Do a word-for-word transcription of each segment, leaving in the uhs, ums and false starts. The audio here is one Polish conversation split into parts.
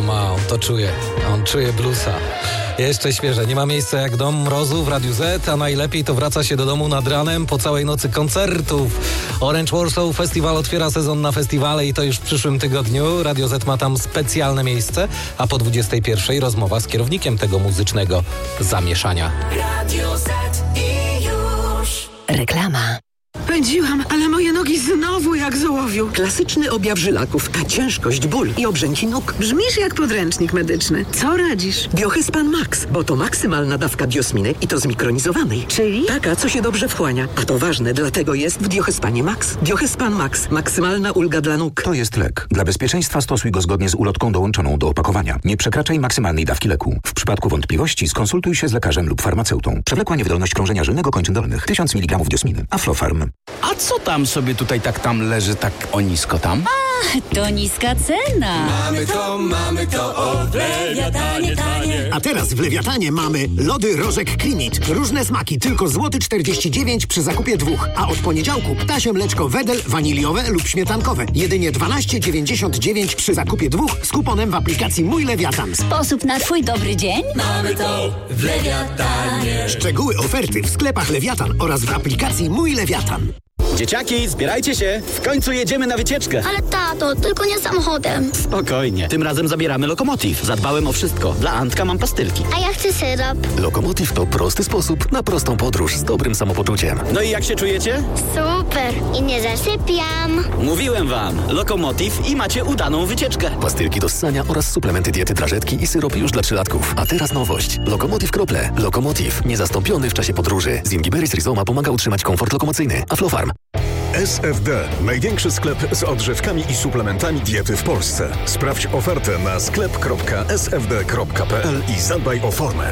ma, on to czuje. On czuje bluesa. Jeszcze świeże. Nie ma miejsca jak dom mrozu w Radiu Z, a najlepiej to wraca się do domu nad ranem po całej nocy koncertów. Orange Warsaw Festival otwiera sezon na festiwale i to już w przyszłym tygodniu. Radio Z ma tam specjalne miejsce, a po dwudziestej pierwszej rozmowa z kierownikiem tego muzycznego zamieszania. Radio Z i już. Reklama. Pędziłam, ale moje nogi znowu jak z ołowiu. Klasyczny objaw żylaków, ta ciężkość, ból i obrzęki nóg. Brzmisz jak podręcznik medyczny. Co radzisz? Diohespan Max, bo to maksymalna dawka diosminy i to zmikronizowanej. Czyli? Taka, co się dobrze wchłania. A to ważne, dlatego jest w Diohespanie Max. Diohespan Max. Maksymalna ulga dla nóg. To jest lek. Dla bezpieczeństwa stosuj go zgodnie z ulotką dołączoną do opakowania. Nie przekraczaj maksymalnej dawki leku. W przypadku wątpliwości skonsultuj się z lekarzem lub farmaceutą. Przewlekła niewydolność krążenia żylnego kończyn dolnych. tysiąc miligramów diosminy. Aflofarm. A co tam sobie tutaj tak tam leży, tak o nisko tam? A, to niska cena. Mamy to, mamy to, o w Lewiatanie tanie. A teraz w Lewiatanie mamy lody Rożek Klimit. Różne smaki, tylko złoty czterdzieści dziewięć przy zakupie dwóch. A od poniedziałku ptasie mleczko Wedel, waniliowe lub śmietankowe. Jedynie dwanaście dziewięćdziesiąt dziewięć przy zakupie dwóch z kuponem w aplikacji Mój Lewiatan. Sposób na twój dobry dzień? Mamy to w Lewiatanie. Szczegóły oferty w sklepach Lewiatan oraz w aplikacji Mój Lewiatan. Dzieciaki, zbierajcie się! W końcu jedziemy na wycieczkę! Ale tato, tylko nie samochodem. Spokojnie, tym razem zabieramy Lokomotiv. Zadbałem o wszystko. Dla Antka mam pastylki. A ja chcę syrop. Lokomotiv to prosty sposób na prostą podróż z dobrym samopoczuciem. No i jak się czujecie? Super! I nie zasypiam. Mówiłem wam, Lokomotiv i macie udaną wycieczkę. Pastylki do ssania oraz suplementy diety drażetki i syrop już dla trzylatków. A teraz nowość. Lokomotiv krople. Lokomotiv. Niezastąpiony w czasie podróży. Z Ingiberis Rizoma pomaga utrzymać komfort lokomocyjny. Aflofarm. S F D. Największy sklep z odżywkami i suplementami diety w Polsce. Sprawdź ofertę na sklep kropka s f d kropka p l i zadbaj o formę.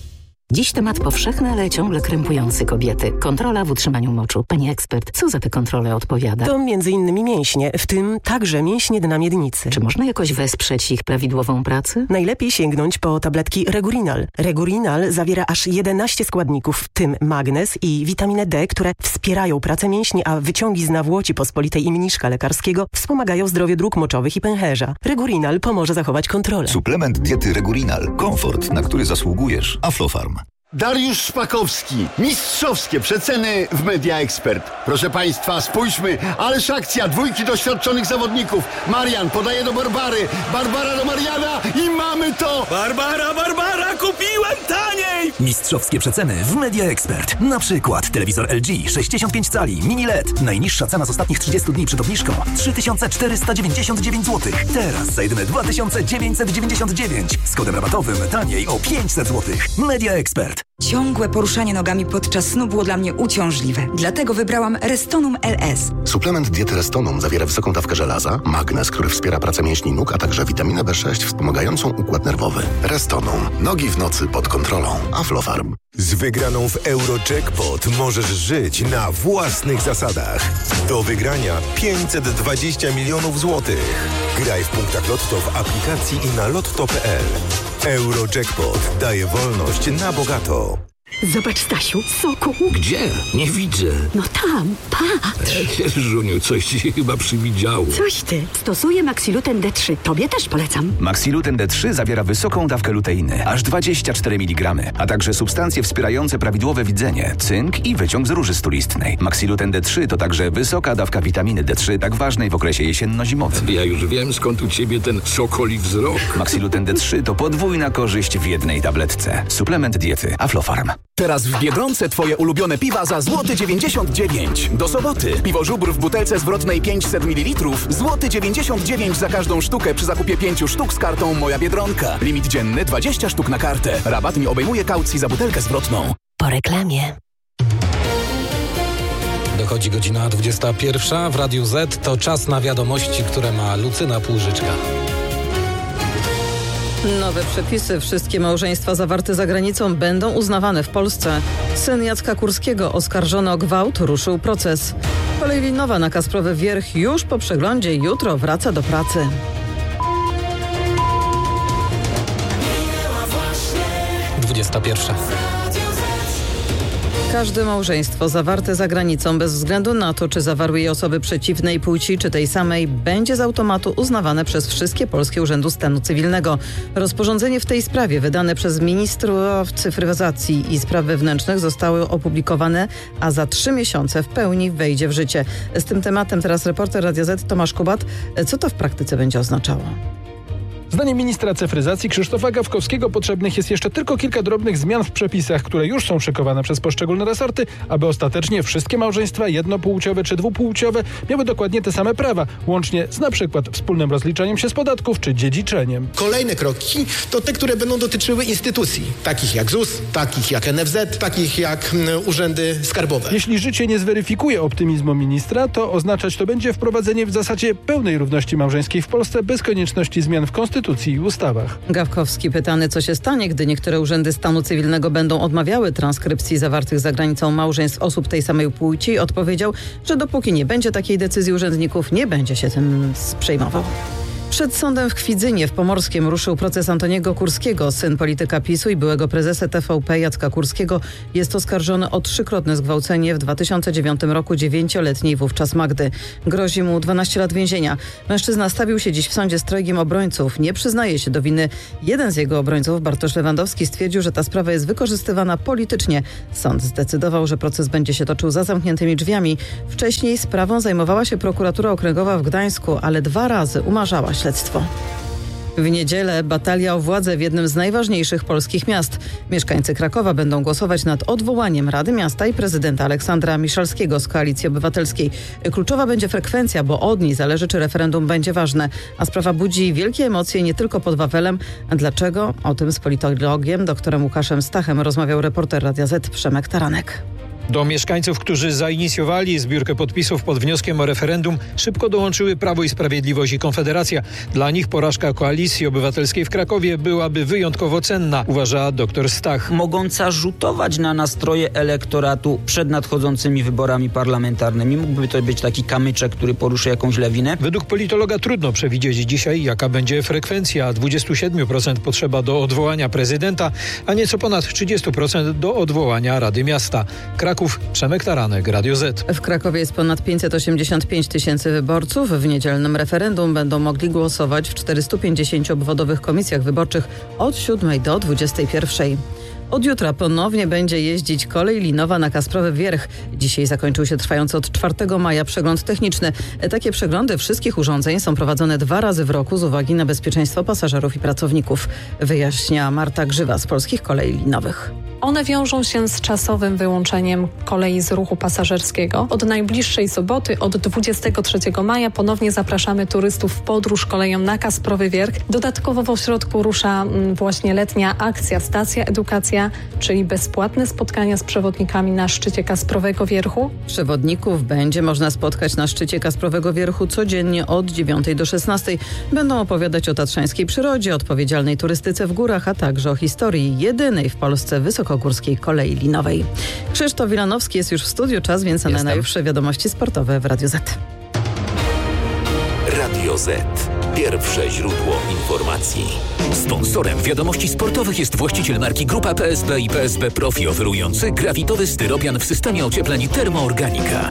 Dziś temat powszechny, ale ciągle krępujący kobiety. Kontrola w utrzymaniu moczu. Pani ekspert, co za tę kontrolę odpowiada? To między innymi mięśnie, w tym także mięśnie dna miednicy. Czy można jakoś wesprzeć ich prawidłową pracę? Najlepiej sięgnąć po tabletki Regurinal. Regurinal zawiera aż jedenaście składników, w tym magnez i witaminę D, które wspierają pracę mięśni, a wyciągi z nawłoci pospolitej i mniszka lekarskiego wspomagają zdrowie dróg moczowych i pęcherza. Regurinal pomoże zachować kontrolę. Suplement diety Regurinal. Komfort, na który zasługujesz. Aflofarm. Dariusz Szpakowski. Mistrzowskie przeceny w Media Expert. Proszę Państwa, spójrzmy, ależ akcja dwójki doświadczonych zawodników. Marian podaje do Barbary, Barbara do Mariana i mamy to! Barbara, Barbara, kupiłem taniej! Mistrzowskie przeceny w Media Expert. Na przykład telewizor L G sześćdziesiąt pięć cali, mini L E D. Najniższa cena z ostatnich trzydziestu dni przed obniżką trzy tysiące czterysta dziewięćdziesiąt dziewięć złotych. Teraz za jedyne dwa tysiące dziewięćset dziewięćdziesiąt dziewięć. Z kodem rabatowym taniej o pięćset złotych. Media Expert. Ciągłe poruszanie nogami podczas snu było dla mnie uciążliwe. Dlatego wybrałam Restonum L S. Suplement diety Restonum zawiera wysoką dawkę żelaza, magnez, który wspiera pracę mięśni nóg, a także witaminę B sześć wspomagającą układ nerwowy. Restonum. Nogi w nocy pod kontrolą. Aflofarm. Z wygraną w Eurojackpot możesz żyć na własnych zasadach. Do wygrania pięćset dwadzieścia milionów złotych. Graj w punktach Lotto w aplikacji i na lotto kropka p l. Eurojackpot daje wolność na bogato. Zobacz, Stasiu, soku. Gdzie? Nie widzę. No tam, patrz. E, Żuniu, coś ci się chyba przywidziało. Coś ty. Stosuję Maxiluten D trzy. Tobie też polecam. Maxiluten D trzy zawiera wysoką dawkę luteiny, aż dwadzieścia cztery miligramy, a także substancje wspierające prawidłowe widzenie, cynk i wyciąg z róży stulistnej. Maxiluten D trzy to także wysoka dawka witaminy D trzy, tak ważnej w okresie jesienno-zimowym. Ja już wiem, skąd u ciebie ten sokoli wzrok. Maxiluten D trzy to podwójna korzyść w jednej tabletce. Suplement diety Aflofarm. Teraz w Biedronce twoje ulubione piwa za złoty dziewięćdziesiąt dziewięć. Do soboty. Piwo Żubr w butelce zwrotnej pięćset mililitrów. Złoty dziewięćdziesiąt dziewięć za każdą sztukę przy zakupie pięciu sztuk z kartą Moja Biedronka. Limit dzienny dwadzieścia sztuk na kartę. Rabat nie obejmuje kaucji za butelkę zwrotną. Po reklamie. Dochodzi godzina dwudziesta pierwsza. W Radiu Z to czas na wiadomości, które ma Lucyna Półżyczka. Nowe przepisy. Wszystkie małżeństwa zawarte za granicą będą uznawane w Polsce. Syn Jacka Kurskiego oskarżony o gwałt ruszył proces. Kolej linowa na Kasprowy Wierch już po przeglądzie jutro wraca do pracy. dwudziesta pierwsza. Każde małżeństwo zawarte za granicą, bez względu na to, czy zawarły je osoby przeciwnej płci, czy tej samej, będzie z automatu uznawane przez wszystkie polskie urzędy stanu cywilnego. Rozporządzenie w tej sprawie wydane przez ministrów cyfryzacji i spraw wewnętrznych zostało opublikowane, a za trzy miesiące w pełni wejdzie w życie. Z tym tematem teraz reporter Radia Z Tomasz Kubat. Co to w praktyce będzie oznaczało? Zdaniem ministra cyfryzacji Krzysztofa Gawkowskiego potrzebnych jest jeszcze tylko kilka drobnych zmian w przepisach, które już są szykowane przez poszczególne resorty, aby ostatecznie wszystkie małżeństwa jednopłciowe czy dwupłciowe miały dokładnie te same prawa, łącznie z na przykład wspólnym rozliczaniem się z podatków czy dziedziczeniem. Kolejne kroki to te, które będą dotyczyły instytucji, takich jak Z U S, takich jak N F Z, takich jak urzędy skarbowe. Jeśli życie nie zweryfikuje optymizmu ministra, to oznaczać to będzie wprowadzenie w zasadzie pełnej równości małżeńskiej w Polsce bez konieczności zmian w konstytucji i ustawach. Gawkowski pytany, co się stanie, gdy niektóre urzędy stanu cywilnego będą odmawiały transkrypcji zawartych za granicą małżeństw osób tej samej płci, odpowiedział, że dopóki nie będzie takiej decyzji urzędników, nie będzie się tym przejmował. Przed sądem w Kwidzynie w Pomorskiem ruszył proces Antoniego Kurskiego. Syn polityka PiSu i byłego prezesa T V P Jacka Kurskiego jest oskarżony o trzykrotne zgwałcenie w dwa tysiące dziewiątym roku dziewięcioletniej wówczas Magdy. Grozi mu dwanaście lat więzienia. Mężczyzna stawił się dziś w sądzie z trojgiem obrońców. Nie przyznaje się do winy. Jeden z jego obrońców, Bartosz Lewandowski, stwierdził, że ta sprawa jest wykorzystywana politycznie. Sąd zdecydował, że proces będzie się toczył za zamkniętymi drzwiami. Wcześniej sprawą zajmowała się prokuratura okręgowa w Gdańsku, ale dwa razy umarzała śledztwo. W niedzielę batalia o władzę w jednym z najważniejszych polskich miast. Mieszkańcy Krakowa będą głosować nad odwołaniem Rady Miasta i prezydenta Aleksandra Miszalskiego z Koalicji Obywatelskiej. Kluczowa będzie frekwencja, bo od niej zależy, czy referendum będzie ważne. A sprawa budzi wielkie emocje nie tylko pod Wawelem. A dlaczego? O tym z politologiem doktorem Łukaszem Stachem rozmawiał reporter Radia Z Przemek Taranek. Do mieszkańców, którzy zainicjowali zbiórkę podpisów pod wnioskiem o referendum, szybko dołączyły Prawo i Sprawiedliwość i Konfederacja. Dla nich porażka Koalicji Obywatelskiej w Krakowie byłaby wyjątkowo cenna, uważa dr Stach. Mogąca rzutować na nastroje elektoratu przed nadchodzącymi wyborami parlamentarnymi. Mógłby to być taki kamyczek, który poruszy jakąś lawinę. Według politologa trudno przewidzieć dzisiaj, jaka będzie frekwencja. dwadzieścia siedem procent potrzeba do odwołania prezydenta, a nieco ponad trzydzieści procent do odwołania Rady Miasta. Kraków, Przemek Taranek, Radio Z. W Krakowie jest ponad pięćset osiemdziesiąt pięć tysięcy wyborców. W niedzielnym referendum będą mogli głosować w czterystu pięćdziesięciu obwodowych komisjach wyborczych od siódmej do dwudziestej pierwszej. Od jutra ponownie będzie jeździć kolej linowa na Kasprowy Wierch. Dzisiaj zakończył się trwający od czwartego maja przegląd techniczny. Takie przeglądy wszystkich urządzeń są prowadzone dwa razy w roku z uwagi na bezpieczeństwo pasażerów i pracowników. Wyjaśnia Marta Grzywa z Polskich Kolei Linowych. One wiążą się z czasowym wyłączeniem kolei z ruchu pasażerskiego. Od najbliższej soboty, od dwudziestego trzeciego maja ponownie zapraszamy turystów w podróż koleją na Kasprowy Wierch. Dodatkowo w ośrodku rusza właśnie letnia akcja Stacja Edukacja, czyli bezpłatne spotkania z przewodnikami na szczycie Kasprowego Wierchu. Przewodników będzie można spotkać na szczycie Kasprowego Wierchu codziennie od dziewiątej do szesnastej. Będą opowiadać o tatrzańskiej przyrodzie, odpowiedzialnej turystyce w górach, a także o historii jedynej w Polsce wysokogórskiej kolei linowej. Krzysztof Wilanowski jest już w studiu. Czas więc na najnowsze wiadomości sportowe w Radiu Z. Radio Z. Pierwsze źródło informacji. Sponsorem wiadomości sportowych jest właściciel marki Grupa P S B i P S B Profi, oferujący grafitowy styropian w systemie ociepleń Termoorganika.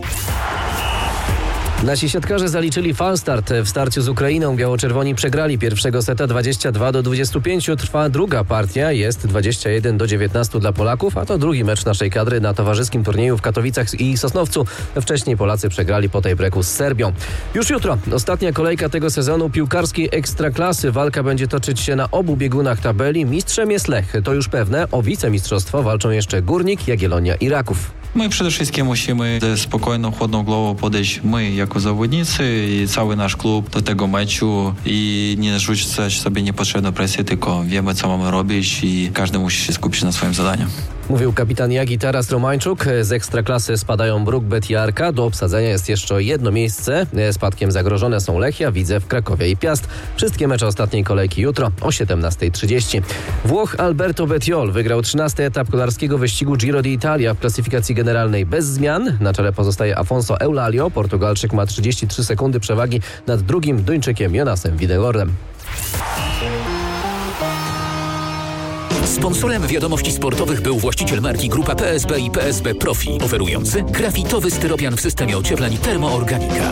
Nasi siatkarze zaliczyli falstart w starciu z Ukrainą. Biało-czerwoni przegrali pierwszego seta dwadzieścia dwa do dwudziestu pięciu. Trwa druga partia, jest dwadzieścia jeden do dziewiętnastu dla Polaków, a to drugi mecz naszej kadry na towarzyskim turnieju w Katowicach i Sosnowcu. Wcześniej Polacy przegrali po tiebreaku z Serbią. Już jutro ostatnia kolejka tego sezonu piłkarskiej Ekstraklasy. Walka będzie toczyć się na obu biegunach tabeli. Mistrzem jest Lech, to już pewne. O wicemistrzostwo walczą jeszcze Górnik, Jagiellonia i Raków. My przede wszystkim musimy ze spokojną, chłodną głową podejść my jako zawodnicy i cały nasz klub do tego meczu i nie narzucać sobie niepotrzebną presję, tylko wiemy, co mamy robić i każdy musi się skupić na swoim zadaniu. Mówił kapitan Jagi Taras Romańczuk. Z Ekstraklasy spadają Bruk-Bet i Arka. Do obsadzenia jest jeszcze jedno miejsce. Spadkiem zagrożone są Lechia, Widzew, Krakowie i Piast. Wszystkie mecze ostatniej kolejki jutro o siedemnastej trzydzieści. Włoch Alberto Bettiol wygrał trzynasty etap kolarskiego wyścigu Giro d'Italia w klasyfikacji generalnej bez zmian. Na czele pozostaje Afonso Eulalio. Portugalczyk ma trzydzieści trzy sekundy przewagi nad drugim Duńczykiem Jonasem Vingegaardem. Sponsorem wiadomości sportowych był właściciel marki Grupa P S B i P S B Profi, oferujący grafitowy styropian w systemie ociepleń Termoorganika.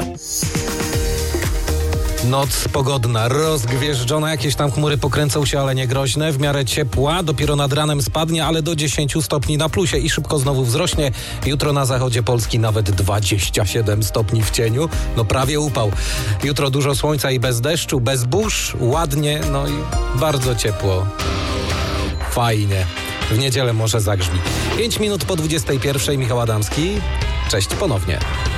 Noc pogodna, rozgwieżdżona, jakieś tam chmury pokręcą się, ale nie groźne. W miarę ciepła, dopiero nad ranem spadnie, ale do dziesięć stopni na plusie i szybko znowu wzrośnie. Jutro na zachodzie Polski nawet dwadzieścia siedem stopni w cieniu. No prawie upał. Jutro dużo słońca i bez deszczu, bez burz, ładnie, no i bardzo ciepło. Fajnie. W niedzielę może zagrzmi. pięć minut po dwudziestej pierwszej, Michał Adamski. Cześć ponownie.